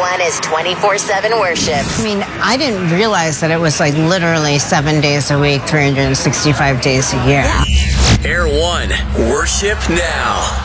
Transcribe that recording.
One is 24/7 worship. I mean, I didn't realize that it was like literally 7 days a week, 365 days a year. Air One, worship now.